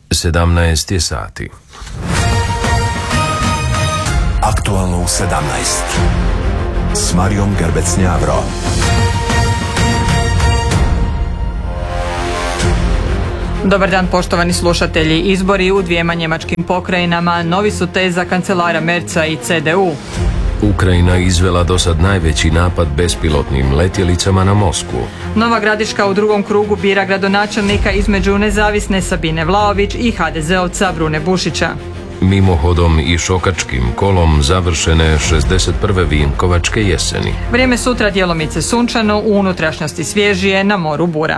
17 je sati. Aktualno u 17 s Marijom Grbec-Njavro. Dobar dan, poštovani slušatelji. Izbori u dvijema njemačkim pokrajinama novi su test za kancelara Merza i CDU. Ukrajina izvela dosad najveći napad bespilotnim letjelicama na Moskvu. Nova Gradiška u drugom krugu bira gradonačelnika između nezavisne Sabine Vlaović i HDZ-ovca Brune Bušića. Mimohodom i šokačkim kolom završene 61. Vinkovačke jeseni. Vrijeme sutra djelomice sunčano, u unutrašnjosti svježije, na moru bura.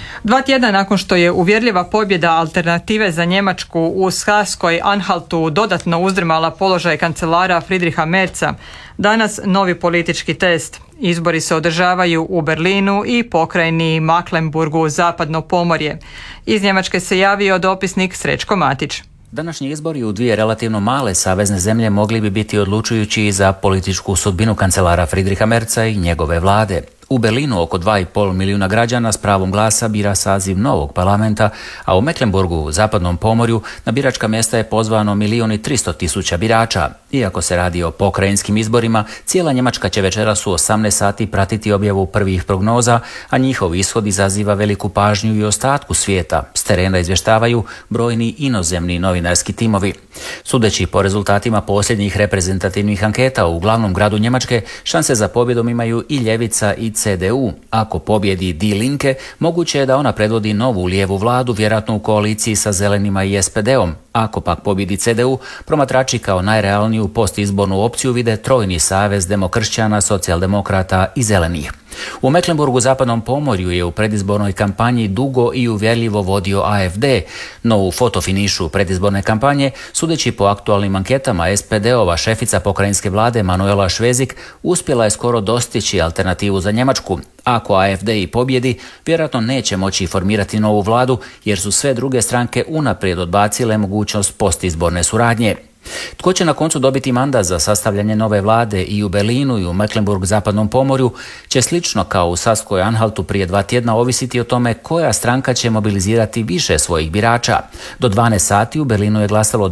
2 tjedna nakon što je uvjerljiva pobjeda Alternative za Njemačku u Saskoj Anhaltu dodatno uzdrmala položaj kancelara Friedricha Merza, danas novi politički test. Izbori se održavaju u Berlinu i pokrajini Mecklenburgu zapadno pomorje. Iz Njemačke se javio dopisnik Srećko Matić. Današnji izbori u dvije relativno male savezne zemlje mogli bi biti odlučujući za političku sudbinu kancelara Friedricha Merza i njegove vlade. U Berlinu oko 2,5 milijuna građana s pravom glasa bira saziv novog parlamenta, a u Mecklenburgu, zapadnom pomorju, na biračka mjesta je pozvano 1.300.000 birača. Iako se radi o pokrajinskim izborima, cijela Njemačka će večeras u 18 sati pratiti objavu prvih prognoza, a njihov ishod izaziva veliku pažnju i ostatku svijeta. S terena izvještavaju brojni inozemni novinarski timovi. Sudeći po rezultatima posljednjih reprezentativnih anketa u glavnom gradu Njemačke, šanse za pobjedom imaju i ljevica i CDU. Ako pobjedi Die Linke, moguće je da ona predvodi novu lijevu vladu, vjerojatno u koaliciji sa Zelenima i SPD-om. Ako pak pobjedi CDU, promatrači kao najrealniju postizbornu opciju vide trojni savez demokršćana, socijaldemokrata i zelenih. U Mecklenburgu, zapadnom pomorju, je u predizbornoj kampanji dugo i uvjerljivo vodio AFD, no u fotofinišu predizborne kampanje, sudeći po aktualnim anketama, SPD-ova šefica pokrajinske vlade Manuela Švezik uspjela je skoro dostići Alternativu za Njemačku. Ako AFD i pobjedi, vjerojatno neće moći formirati novu vladu, jer su sve druge stranke unaprijed odbacile mogućnost postizborne suradnje. Tko će na koncu dobiti mandat za sastavljanje nove vlade i u Berlinu i u Mecklenburg zapadnom pomorju će slično kao u Saskoj Anhaltu prije 2 tjedna ovisiti o tome koja stranka će mobilizirati više svojih birača. Do 12 sati u Berlinu je glasalo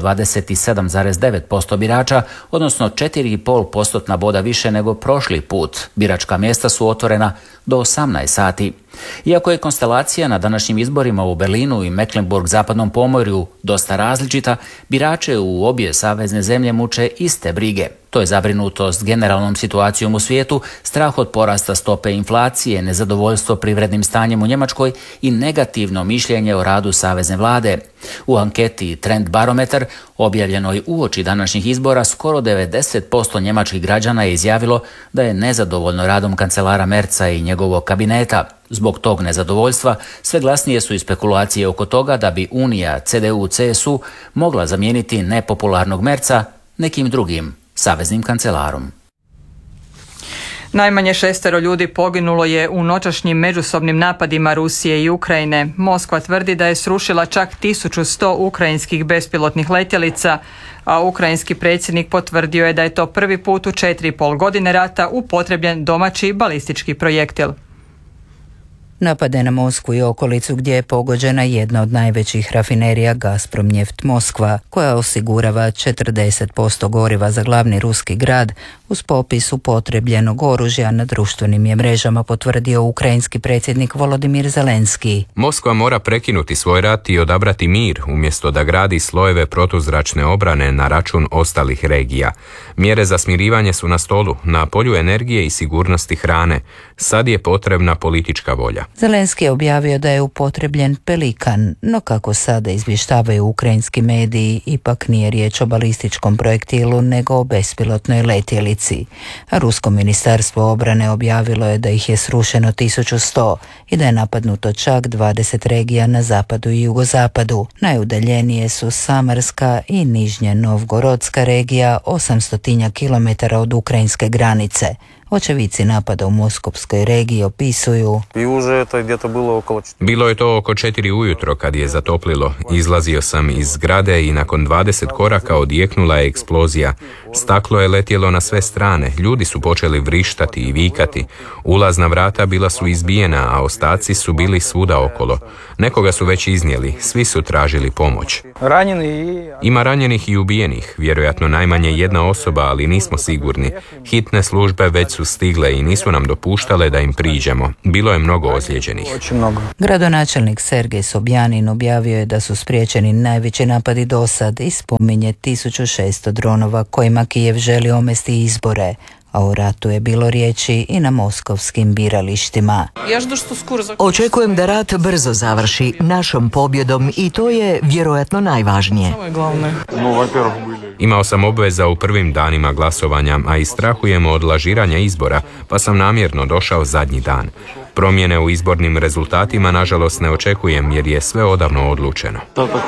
27,9% birača, odnosno 4,5% boda više nego prošli put. Biračka mjesta su otvorena do 18 sati. Iako je konstelacija na današnjim izborima u Berlinu i Mecklenburg zapadnom pomorju dosta različita, birače u obje savezne zemlje muče iste brige. To je zabrinutost generalnom situacijom u svijetu, strah od porasta stope inflacije, nezadovoljstvo privrednim stanjem u Njemačkoj i negativno mišljenje o radu savezne vlade. U anketi Trend Barometar, objavljenoj uoči današnjih izbora, skoro 90% njemačkih građana je izjavilo da je nezadovoljno radom kancelara Merza i njegovog kabineta. Zbog tog nezadovoljstva sve glasnije su i spekulacije oko toga da bi Unija CDU-CSU mogla zamijeniti nepopularnog Merza nekim drugim saveznim kancelarom. Najmanje 6 ljudi poginulo je u noćašnjim međusobnim napadima Rusije i Ukrajine. Moskva tvrdi da je srušila čak 1100 ukrajinskih bespilotnih letjelica, a ukrajinski predsjednik potvrdio je da je to prvi put u 4,5 godine rata upotrebljen domaći balistički projektil. Napade na Moskvu i okolicu gdje je pogođena jedna od najvećih rafinerija Gazprom Neft Moskva, koja osigurava 40% goriva za glavni ruski grad, uz popis upotrebljenog oružja na društvenim je mrežama potvrdio ukrajinski predsjednik Volodimir Zelenski. Moskva mora prekinuti svoj rat i odabrati mir, umjesto da gradi slojeve protuzračne obrane na račun ostalih regija. Mjere za smirivanje su na stolu, na polju energije i sigurnosti hrane. Sad je potrebna politička volja. Zelenski je objavio da je upotrebljen Pelikan, no kako sada izvještavaju ukrajinski mediji, ipak nije riječ o balističkom projektilu nego o bespilotnoj letjelici. A Rusko ministarstvo obrane objavilo je da ih je srušeno 1100 i da je napadnuto čak 20 regija na zapadu i jugozapadu. Najudaljenije su Samarska i Nižnje Novgorodska regija, 800 km od ukrajinske granice. Očevici napada u Moskovskoj regiji opisuju: Bilo je to oko 4 ujutro kad je zatoplilo. Izlazio sam iz zgrade i nakon 20 koraka odjeknula je eksplozija. Staklo je letjelo na sve strane, ljudi su počeli vrištati i vikati. Ulazna vrata bila su izbijena, a ostaci su bili svuda okolo. Nekoga su već iznijeli, svi su tražili pomoć. Ima ranjenih i ubijenih, vjerojatno najmanje jedna osoba, ali nismo sigurni. Hitne službe već su stigle i nisu nam dopuštale da im priđemo. Bilo je mnogo ozlijeđenih. Gradonačelnik Sergej Sobjanin objavio je da su spriječeni najveći napadi dosad i spominje 1600 dronova kojima Kijev želi omesti izbore, a o ratu je bilo riječi i na moskovskim biralištima. Očekujem da rat brzo završi našom pobjedom i to je vjerojatno najvažnije. Imao sam obveza u prvim danima glasovanja, a i strahujemo od lažiranja izbora, pa sam namjerno došao zadnji dan. Promjene u izbornim rezultatima nažalost ne očekujem jer je sve odavno odlučeno.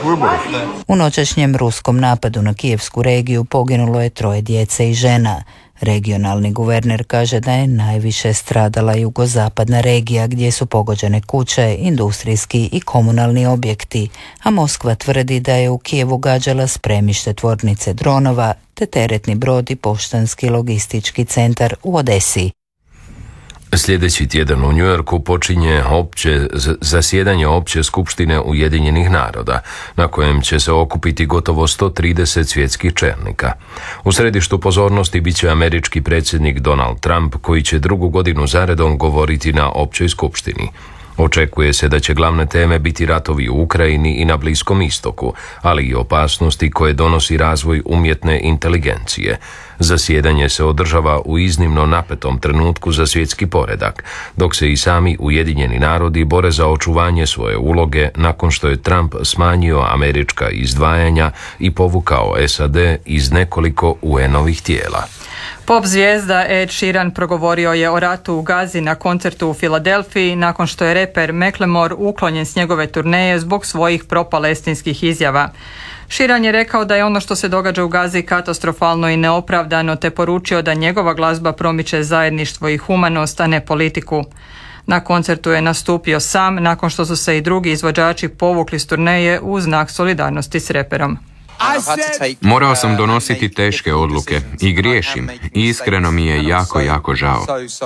U noćašnjem ruskom napadu na kijevsku regiju poginulo je 3 djece i žena. Regionalni guverner kaže da je najviše stradala jugozapadna regija gdje su pogođene kuće, industrijski i komunalni objekti, a Moskva tvrdi da je u Kijevu gađala spremište tvornice dronova te teretni brod i poštanski logistički centar u Odesi. Sljedeći tjedan u New Yorku počinje zasjedanje opće skupštine Ujedinjenih naroda, na kojem će se okupiti gotovo 130 svjetskih čelnika. U središtu pozornosti bit će američki predsjednik Donald Trump, koji će 2. godinu zaredom govoriti na općoj skupštini. Očekuje se da će glavne teme biti ratovi u Ukrajini i na Bliskom istoku, ali i opasnosti koje donosi razvoj umjetne inteligencije. Zasjedanje se održava u iznimno napetom trenutku za svjetski poredak, dok se i sami Ujedinjeni narodi bore za očuvanje svoje uloge nakon što je Trump smanjio američka izdvajanja i povukao SAD iz nekoliko UN-ovih tijela. Pop zvijezda Ed Sheeran progovorio je o ratu u Gazi na koncertu u Filadelfiji nakon što je reper Macklemore uklonjen s njegove turneje zbog svojih propalestinskih izjava. Sheeran je rekao da je ono što se događa u Gazi katastrofalno i neopravdano, te poručio da njegova glazba promiče zajedništvo i humanost, a ne politiku. Na koncertu je nastupio sam nakon što su se i drugi izvođači povukli s turneje u znak solidarnosti s reperom. Morao sam donositi teške odluke i griješim i iskreno mi je jako žao.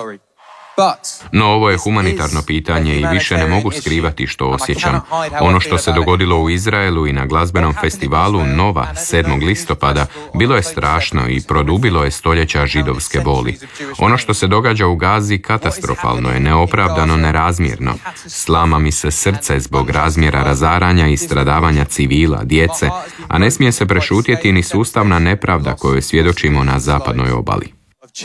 No ovo je humanitarno pitanje i više ne mogu skrivati što osjećam. Ono što se dogodilo u Izraelu i na glazbenom festivalu Nova 7. listopada bilo je strašno i produbilo je stoljeća židovske boli. Ono što se događa u Gazi katastrofalno je, neopravdano, nerazmjerno. Slama mi se srce zbog razmjera razaranja i stradavanja civila, djece, a ne smije se prešutjeti ni sustavna nepravda koju svjedočimo na zapadnoj obali.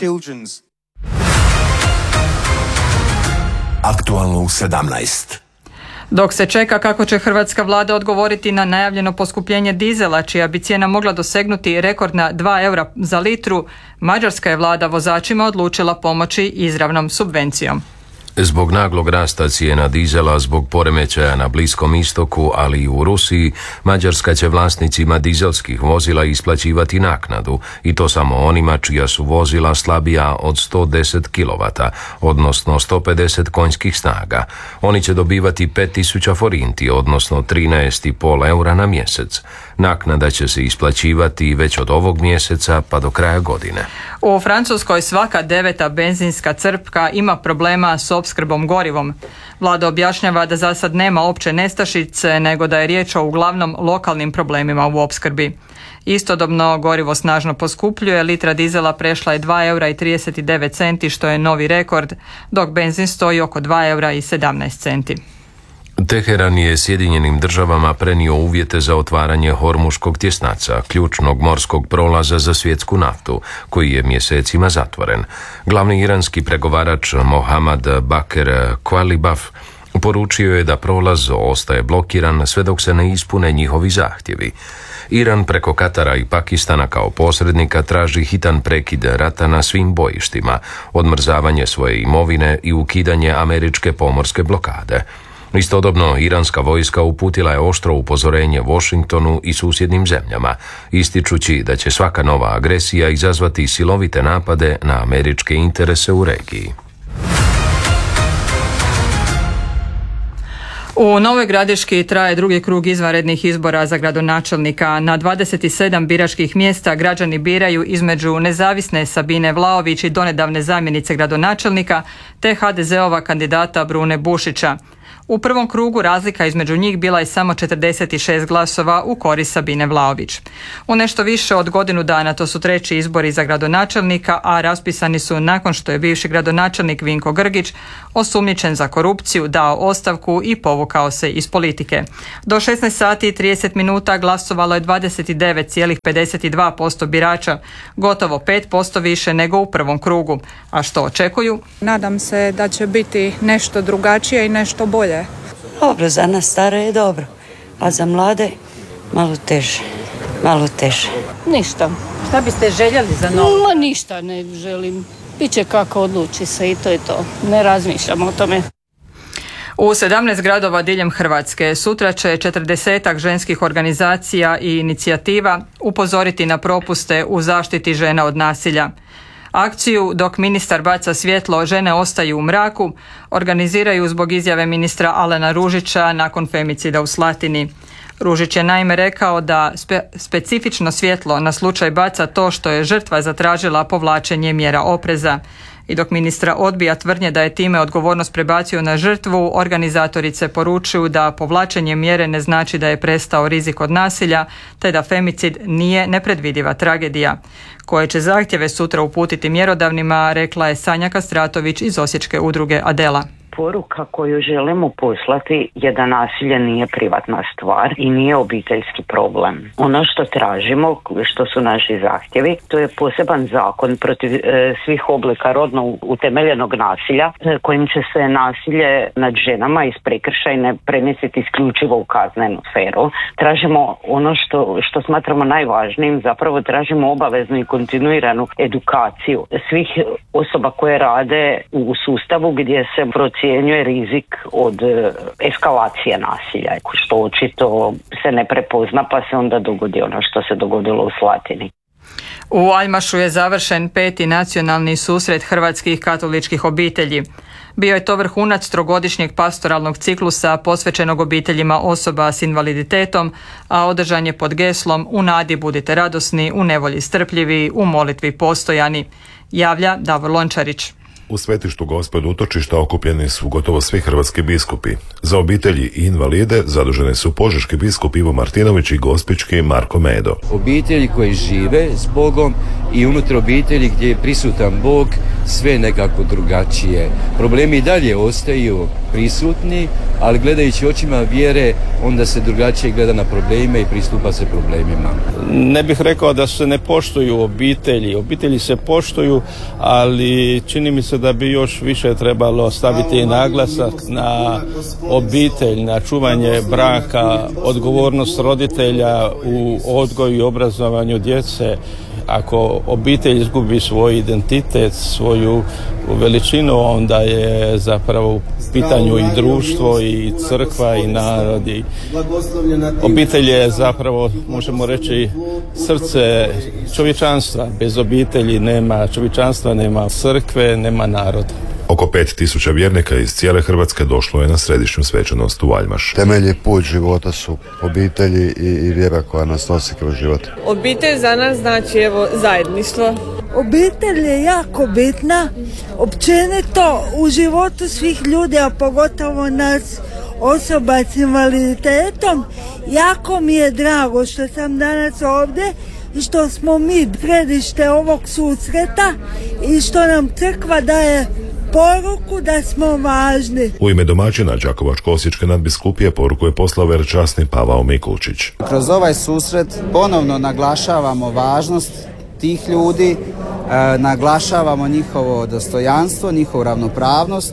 Aktualno u 17. Dok se čeka kako će hrvatska vlada odgovoriti na najavljeno poskupljenje dizela, čija bi cijena mogla dosegnuti rekordna 2 eura za litru, mađarska je vlada vozačima odlučila pomoći izravnom subvencijom. Zbog naglog rasta cijena dizela zbog poremećaja na Bliskom istoku, ali i u Rusiji, Mađarska će vlasnicima dizelskih vozila isplaćivati naknadu, i to samo onima čija su vozila slabija od 110 kW, odnosno 150 konjskih snaga. Oni će dobivati 5000 forinti, odnosno 13,5 eura na mjesec. Naknada će se isplaćivati već od ovog mjeseca pa do kraja godine. U Francuskoj svaka 9. benzinska crpka ima problema s opskrbom gorivom. Vlada objašnjava da za sad nema opće nestašice, nego da je riječ o uglavnom lokalnim problemima u opskrbi. Istodobno gorivo snažno poskupljuje, litra dizela prešla je 2,39 eura, što je novi rekord, dok benzin stoji oko 2,17 eura. Teheran je Sjedinjenim državama prenio uvjete za otvaranje Hormuškog tjesnaca, ključnog morskog prolaza za svjetsku naftu, koji je mjesecima zatvoren. Glavni iranski pregovarač Mohammad Bakr Kvalibaf poručio je da prolaz ostaje blokiran sve dok se ne ispune njihovi zahtjevi. Iran preko Katara i Pakistana kao posrednika traži hitan prekid rata na svim bojištima, odmrzavanje svoje imovine i ukidanje američke pomorske blokade. Istodobno, iranska vojska uputila je oštro upozorenje Washingtonu i susjednim zemljama, ističući da će svaka nova agresija izazvati silovite napade na američke interese u regiji. U Novoj Gradiški traje drugi krug izvanrednih izbora za gradonačelnika. Na 27 biračkih mjesta građani biraju između nezavisne Sabine Vlaović i donedavne zamjenice gradonačelnika te HDZ-ova kandidata Brune Bušića. U prvom krugu razlika između njih bila je samo 46 glasova u korist Sabine Vlaović. U nešto više od godinu dana to su treći izbori za gradonačelnika, a raspisani su nakon što je bivši gradonačelnik Vinko Grgić, osumnjičen za korupciju, dao ostavku i povukao se iz politike. Do 16 sati i 30 minuta glasovalo je 29,52% birača, gotovo 5% više nego u prvom krugu. A što očekuju? Nadam se da će biti nešto drugačije i nešto bolje. Dobro, za nas stare je dobro, a za mlade malo teže. Ništa. Šta biste željeli za novo? Ništa ne želim. Biće kako odluči se i to je to. Ne razmišljam o tome. U 17 gradova diljem Hrvatske sutra će 40-ak ženskih organizacija i inicijativa upozoriti na propuste u zaštiti žena od nasilja. Akciju Dok ministar baca svjetlo, žene ostaju u mraku organiziraju zbog izjave ministra Alena Ružića nakon femicida u Slatini. Ružić je naime rekao da specifično svjetlo na slučaj baca to što je žrtva zatražila povlačenje mjera opreza. I dok ministra odbija tvrdnje da je time odgovornost prebacio na žrtvu, organizatorice poručuju da povlačenje mjere ne znači da je prestao rizik od nasilja, te da femicid nije nepredvidiva tragedija. Koje će zahtjeve sutra uputiti mjerodavnima, rekla je Sanja Kastratović iz Osječke udruge Adela. Poruka koju želimo poslati je da nasilje nije privatna stvar i nije obiteljski problem. Ono što tražimo, što su naši zahtjevi, to je poseban zakon protiv svih oblika rodno utemeljenog nasilja, kojim će se nasilje nad ženama iz prekršajne premjestiti isključivo u kaznenu sferu. Tražimo ono što smatramo najvažnijim, zapravo tražimo obaveznu i kontinuiranu edukaciju svih osoba koje rade u sustavu gdje se procjenjuje rizik od eskalacije nasilja, što očito se ne prepozna pa se onda dogodi ono što se dogodilo u Slatini. U Aljmašu je završen 5. nacionalni susret hrvatskih katoličkih obitelji. Bio je to vrhunac trogodišnjeg pastoralnog ciklusa posvećenog obiteljima osoba s invaliditetom, a održan je pod geslom "U nadi budite radosni, u nevolji strpljivi, u molitvi postojani", javlja Davor Lončarić. U svetištu Gospod utočišta okupljeni su gotovo svi hrvatski biskupi. Za obitelji i invalide zadužene su požeški biskup Ivo Martinović i gospički Marko Medo. Obitelji koji žive s Bogom i unutar obitelji gdje je prisutan Bog, sve nekako drugačije. Problemi i dalje ostaju prisutni, ali gledajući očima vjere, onda se drugačije gleda na probleme i pristupa se problemima. Ne bih rekao da se ne poštuju obitelji se poštuju, ali čini mi se da bi još više trebalo staviti naglasak na obitelj, na čuvanje braka, odgovornost roditelja u odgoju i obrazovanju djece. Ako obitelj izgubi svoj identitet, svoju veličinu, onda je zapravo u pitanju i društvo i crkva i narod. Obitelj je zapravo, možemo reći, srce čovječanstva. Bez obitelji nema čovječanstva, nema crkve, nema naroda. Oko 5000 vjernika iz cijele Hrvatske došlo je na središnju svečanost u Aljmaš. Temelji put života su obitelji i vjera koja nas nosi kroz život. Obitelj za nas znači zajedništvo. Obitelj je jako bitna, općenito u životu svih ljudi, a pogotovo nas osoba s invaliditetom. Jako mi je drago što sam danas ovdje i što smo mi središte ovog susreta i što nam crkva daje poruku da smo važni. U ime domaćina Đakovačko-osječke nadbiskupije poruku je poslao velečasni Pavao Mikulčić. Kroz ovaj susret ponovno naglašavamo važnost tih ljudi, naglašavamo njihovo dostojanstvo, njihovu ravnopravnost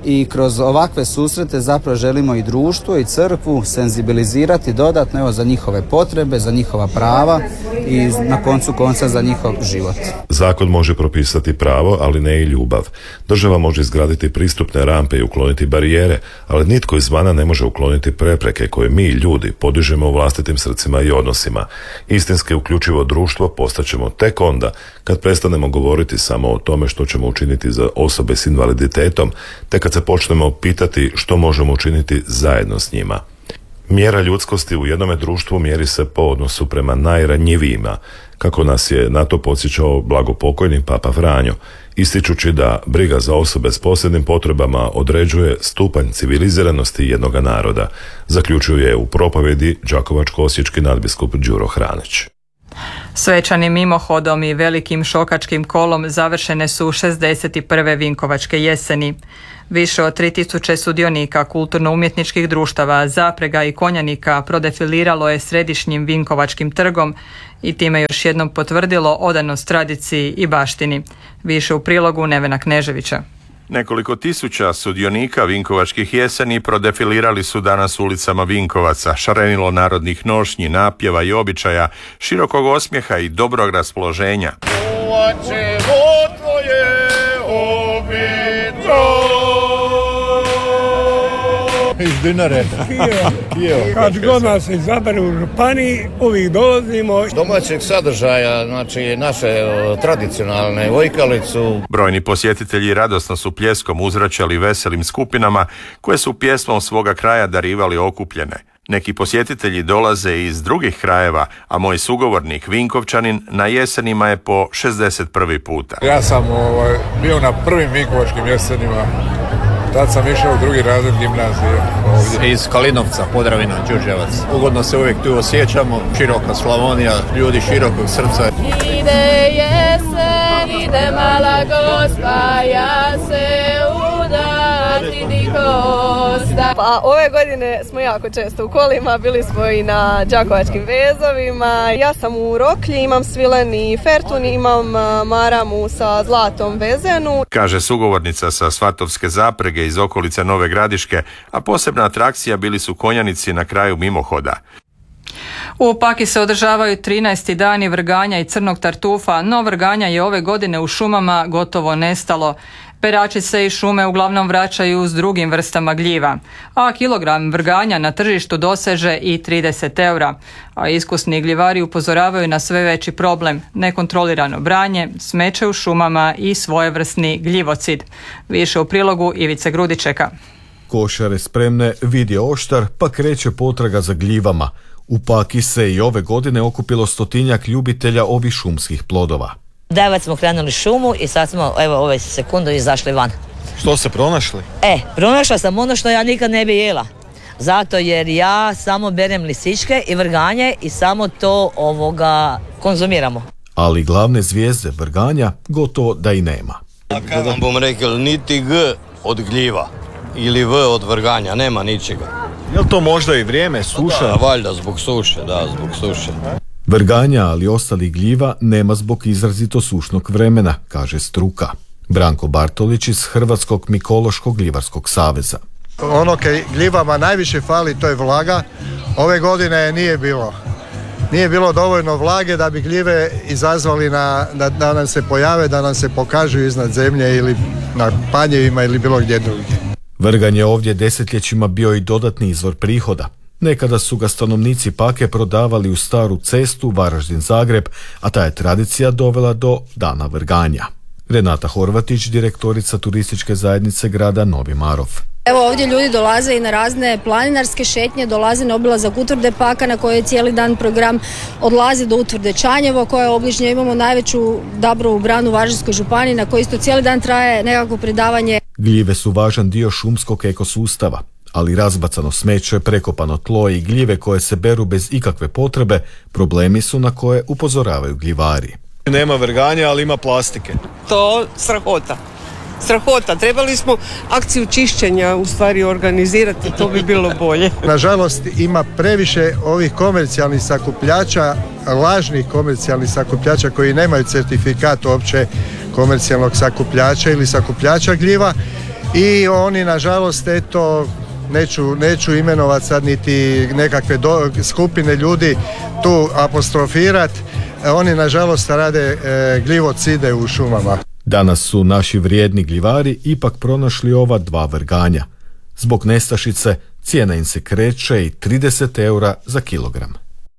i kroz ovakve susrete zapravo želimo i društvo i crkvu senzibilizirati dodatno evo, za njihove potrebe, za njihova prava i na koncu konca za njihov život. Zakon može propisati pravo, ali ne i ljubav. Država može izgraditi pristupne rampe i ukloniti barijere, ali nitko izvana ne može ukloniti prepreke koje mi, ljudi, podižemo u vlastitim srcima i odnosima. Istinski uključivo društvo postaćemo tek onda kad prestanemo govoriti samo o tome što ćemo učiniti za osobe s invaliditetom, te kad se počnemo pitati što možemo učiniti zajedno s njima. Mjera ljudskosti u jednome društvu mjeri se po odnosu prema najranjivijima, kako nas je na to podsjećao blagopokojni Papa Franjo, ističući da briga za osobe s posebnim potrebama određuje stupanj civiliziranosti jednoga naroda, zaključuje u propovjedi đakovačko-osječki nadbiskup Đuro Hranić. Svečanim mimohodom i velikim šokačkim kolom završene su 61. Vinkovačke jeseni. Više od 3000 sudionika kulturno-umjetničkih društava, zaprega i konjanika prodefiliralo je središnjim Vinkovačkim trgom i time još jednom potvrdilo odanost tradiciji i baštini. Više u prilogu Nevena Kneževića. Nekoliko tisuća sudionika Vinkovačkih jeseni prodefilirali su danas ulicama Vinkovaca, šarenilo narodnih nošnji, napjeva i običaja, širokog osmijeha i dobrog raspoloženja. Iz Dinare. Kad god nas izaberu u županiji, uvijek dolazimo. Domaćeg sadržaja, znači naše tradicionalne vojkalicu. Brojni posjetitelji radosno su pljeskom uzvraćali veselim skupinama koje su pjesmom svoga kraja darivali okupljene. Neki posjetitelji dolaze iz drugih krajeva, a moj sugovornik Vinkovčanin na jesenima je po 61. puta. Ja sam bio na prvim Vinkovačkim jesenima. Tad sam išao u drugi razred gimnazije ovdje. Iz Kalinovca, Podravina, Đurđevac. Ugodno se uvijek tu osjećamo, široka Slavonija, ljudi širokog srca. Ide jesen, ide mala gospa, ja se udati di kosta. Pa ove godine smo jako često u kolima, bili smo i na đakovačkim vezovima. Ja sam u Roklji, imam svileni fertun, imam maramu sa zlatom vezenu. Kaže sugovornica sa Svatovske zaprege iz okolice Nove Gradiške, a posebna atrakcija bili su konjanici na kraju mimohoda. U Paki se održavaju 13. dani vrganja i crnog tartufa, no vrganja je ove godine u šumama gotovo nestalo. Perači se iz šume uglavnom vraćaju s drugim vrstama gljiva, a kilogram vrganja na tržištu doseže i 30 eura. A iskusni gljivari upozoravaju na sve veći problem, nekontrolirano branje, smeće u šumama i svojevrsni gljivocid. Više u prilogu Ivice Grudičeka. Košare spremne, vid je oštar, pa kreće potraga za gljivama. U Paki se i ove godine okupilo 100-tinjak ljubitelja ovih šumskih plodova. 9 smo krenuli šumu i sad smo ove sekundu izašli van. Što ste pronašli? Pronašla sam ono što ja nikad ne bi jela. Zato jer ja samo berem lisičke i vrganje i samo to konzumiramo. Ali glavne zvijezde vrganja gotovo da i nema. Kaj vam bom rekel, niti G od gljiva ili V od vrganja, nema ničega. Je li to možda i vrijeme, suša? Da, valjda zbog suše. Vrganja, ali ostalih gljiva nema zbog izrazito sušnog vremena, kaže struka. Branko Bartolić iz Hrvatskog mikološkog gljivarskog saveza. Ono kaj gljivama najviše fali, to je vlaga. Ove godine nije bilo. Nije bilo dovoljno vlage da bi gljive izazvali da nam se pojave, da nam se pokažu iznad zemlje ili na panjevima ili bilo gdje drugdje. Vrganje ovdje desetljećima bio i dodatni izvor prihoda. Nekada su ga stanovnici Pake prodavali u staru cestu Varaždin-Zagreb, a ta je tradicija dovela do Dana vrganja. Renata Horvatić, direktorica turističke zajednice grada Novi Marof. Evo ovdje ljudi dolaze i na razne planinarske šetnje, dolaze na obilazak utvrde Paka na kojoj je cijeli dan program, odlazi do utvrde Čanjevo koja je obližnja, imamo najveću Dabrovu branu u Varaždinskoj županiji na kojoj isto cijeli dan traje nekakvo predavanje. Gljive su važan dio šumskog ekosustava, ali razbacano smeće, prekopano tlo i gljive koje se beru bez ikakve potrebe problemi su na koje upozoravaju gljivari. Nema vrganja, ali ima plastike. To srahota. Trebali smo akciju čišćenja u stvari organizirati, to bi bilo bolje. Nažalost ima previše ovih komercijalnih sakupljača, lažnih komercijalnih sakupljača koji nemaju certifikat uopće komercijalnog sakupljača ili sakupljača gljiva i oni nažalost eto neću imenovati sad niti nekakve skupine ljudi tu apostrofirat, oni nažalost rade gljivodcide u šumama. Danas su naši vrijedni gljivari ipak pronašli ova 2 vrganja. Zbog nestašice cijena im se kreće i 30 eura za kilogram.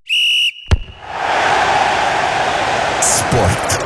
Sport.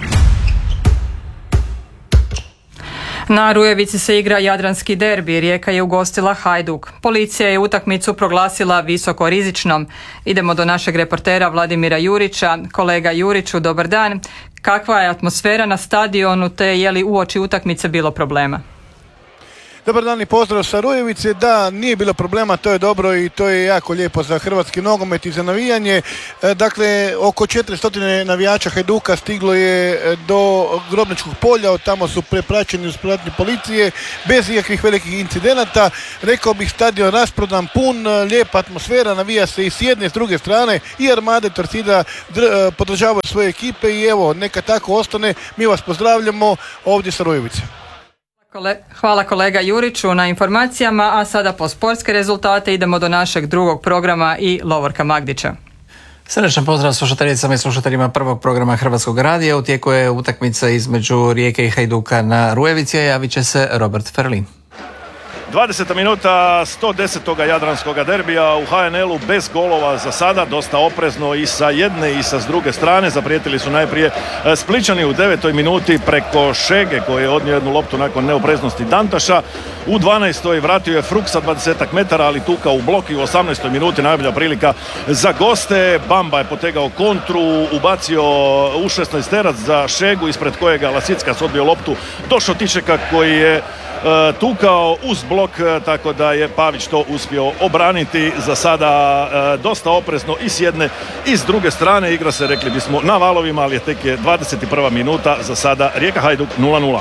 Na Rujevici se igra jadranski derbi, Rijeka je ugostila Hajduk. Policija je utakmicu proglasila visoko rizičnom. Idemo do našeg reportera Vladimira Jurića. Kolega Juriću, dobar dan. Kakva je atmosfera na stadionu, te je li uoči utakmice bilo problema? Dobar dan i pozdrav sa Rujevice. Da, nije bilo problema, to je dobro i to je jako lijepo za hrvatski nogomet i za navijanje. Dakle, oko 400 navijača Hajduka stiglo je do Grobničkog polja, od tamo su prepraćeni uz pratnju policije, bez ikakvih velikih incidenata. Rekao bih, stadion rasprodan, pun, lijepa atmosfera, navija se i s jedne i s druge strane, i Armade Torcida podržavaju svoje ekipe i evo, neka tako ostane. Mi vas pozdravljamo ovdje sa Rujevice. Hvala kolega Juriću na informacijama, a sada po sportske rezultate idemo do našeg drugog programa i Lovorka Magdića. Srdečan pozdrav slušateljicama i slušateljima prvog programa Hrvatskog radija. U tijeku je utakmica između Rijeke i Hajduka na Rujevici, a javit će se Robert Ferlin. 20. minuta 110. jadranskog derbija u HNL-u bez golova za sada, dosta oprezno i sa jedne i sa druge strane. Zaprijetili su najprije Splićani u 9. minuti preko Šege koji je odnio jednu loptu nakon neopreznosti Dantaša. U 12. vratio je Fruk sa 20 metara, ali tuka u blok i u 18. minuti najbolja prilika za goste. Bamba je potegao kontru, ubacio u 16 terac za Šegu ispred kojega Lasickas odbio loptu do Šotičeka koji je tukao uz blok, tako da je Pavić to uspio obraniti. Za sada dosta oprezno i s jedne i s druge strane. Igra se, rekli bismo, na valovima, ali tek je 21. minuta. Za sada Rijeka Hajduk 0-0.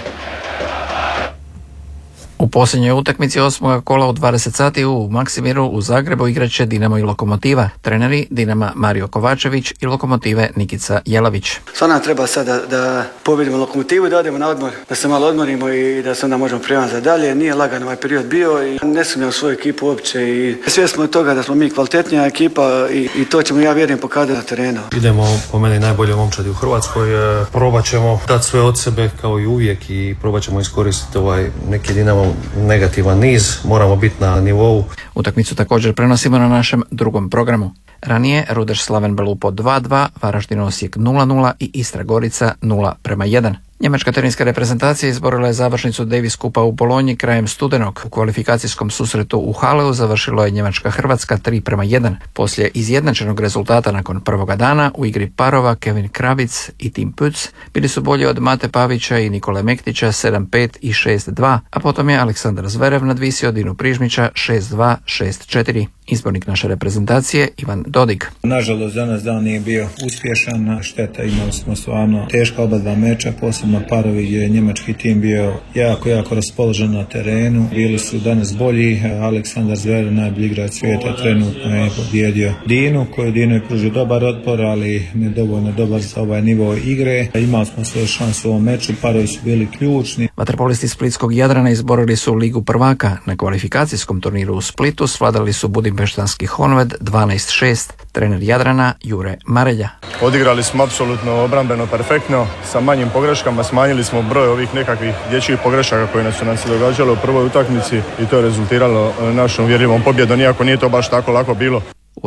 U posljednjoj utakmici 8. kola u 20 sati u Maksimiru u Zagrebu igraće Dinamo i Lokomotiva. Treneri Dinama Mario Kovačević i Lokomotive Nikica Jelavić. Stvarno treba sad da pobjedimo Lokomotivu i da odemo na odmor, da se malo odmorimo i da se onda možemo prijaviti za dalje. Nije lagan ovaj period bio i ne sumnjam u svoju ekipu uopće i svjesni od toga da smo mi kvalitetnija ekipa i to ćemo, ja vjerujem, pokazati na terenu. Idemo po meni najbolje momčadi u Hrvatskoj, probat ćemo dati sve od sebe kao i uvijek i probat ćemo iskoristiti ovaj neki Dinamo negativan niz, moramo biti na nivou. Utakmicu također prenosimo na našem drugom programu. Ranije Ruder Slaven Belupo 2-2, Varaždin Osijek 0-0 i Istra Gorica 0-1. Njemačka teniska reprezentacija izborila je završnicu Davis Kupa u Bolonji krajem studenog. U kvalifikacijskom susretu u Haleu završilo je Njemačka-Hrvatska 3-1. Poslije izjednačenog rezultata nakon prvoga dana u igri parova Kevin Kravic i Tim Pütz bili su bolji od Mate Pavića i Nikole Mektića 7-5 i 6-2, a potom je Aleksandar Zverev nadvisio Dinu Prižmića 6-2, 6-4. Izbornik naše reprezentacije Ivan Dodig. Nažalost, danas dan nije bio uspješan, šteta, imali smo stvarno teška oba dva meča, posebno parovi gdje je njemački tim bio jako raspoložen na terenu. Bili su danas bolji, Aleksandar Zverev, najbolji igrač svijeta, trenutno je pobjedio Dinu, koju Dinu je pružio dobar otpor, ali ne dovoljno dobar za ovaj nivo igre. Imali smo svoju šansu u ovom meču, parovi su bili ključni. Vaterpolisti Splitskog Jadrana izborili su Ligu prvaka. Na kvalifikacijskom turniru u Splitu svladali su Budimpeštanski Honved 12-6. Trener Jadrana Jure Marelja. Odigrali smo apsolutno obrambeno perfektno, sa manjim pogreškama, smanjili smo broj ovih nekakvih dječjih pogrešaka koje su nam se događalo u prvoj utakmici i to je rezultiralo našom uvjerljivom pobjedom, iako nije to baš tako lako bilo. U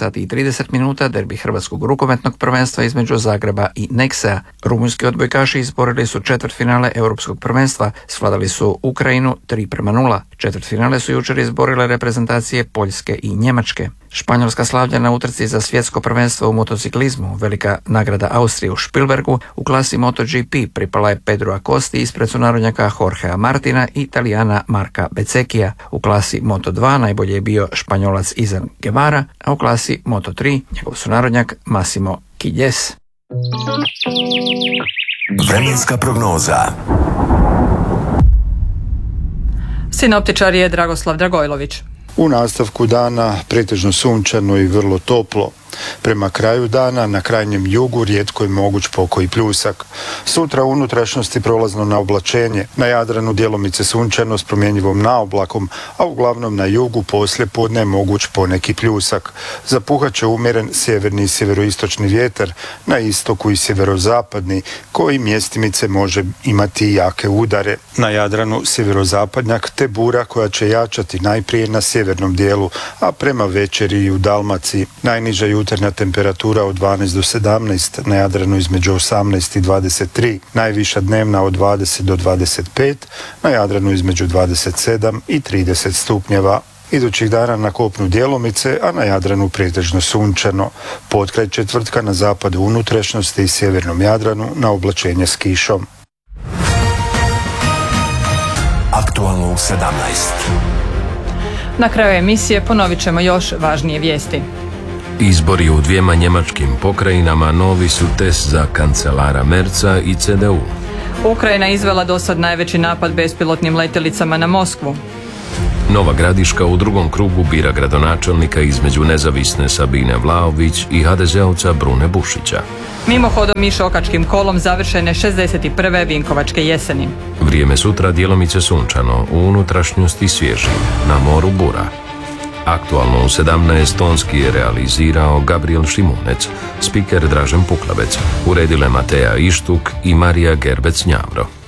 18:30 derbi hrvatskog rukometnog prvenstva između Zagreba i Neksea. Rumunjski odbojkaši izborili su četvrtfinale europskog prvenstva, svladali su Ukrajinu 3-0. Četvrtfinale su jučer izborile reprezentacije Poljske i Njemačke. Španjolska slavlja na utrci za svjetsko prvenstvo u motociklizmu, velika nagrada Austrije u Špilbergu, u klasi MotoGP pripala je Pedro Acosti ispred sunarodnjaka Jorgea Martina i Italijana Marka Bezzecchia. U klasi Moto2 najbolje je bio Španjolac Izan Guevara, a u klasi Moto3 njegov sunarodnjak Massimo Quilles. Vremenska prognoza. Sinoptičar je Dragoslav Dragojlović. U nastavku dana pretežno sunčano i vrlo toplo. Prema kraju dana na krajnjem jugu rijetko je moguć pokoji pljusak. Sutra u unutrašnjosti prolazno na oblačenje, na Jadranu djelomice sunčano s promjenjivom naoblakom, a uglavnom na jugu poslije podne je moguć poneki pljusak. Zapuhat će umjeren sjeverni i sjeveroistočni vjetar, na istoku i sjeverozapadni, koji mjestimice može imati jake udare. Na Jadranu sjeverozapadnjak te bura koja će jačati najprije na sjevernom dijelu, a prema večeri i u Dalmaciji. Najniža jutarnja temperatura od 12 do 17, na Jadranu između 18 i 23, najviša dnevna od 20 do 25, na Jadranu između 27 i 30 stupnjeva. Idućih dana na kopnu djelomice, a na Jadranu pretežno sunčano. Potkraj četvrtka na zapadu unutrašnjosti i sjevernom Jadranu na oblačenje s kišom. Aktualno u 17. Na kraju emisije ponovit ćemo još važnije vijesti. Izbori u dvijema njemačkim pokrajinama novi su test za kancelara Merza i CDU. Ukrajina izvela dosad najveći napad bespilotnim letjelicama na Moskvu. Nova Gradiška u drugom krugu bira gradonačelnika između nezavisne Sabine Vlaović i HDZ-ovca Brune Bušića. Mimohodom i šokačkim kolom završene 61. Vinkovačke jeseni. Vrijeme sutra djelomice sunčano, u unutrašnjosti svježi, na moru bura. Aktualno u 17 tonski je realizirao Gabriel Šimunec, spiker Dražen Puklavec, uredile Mateja Ištuk i Marija Gerbec-Njavro.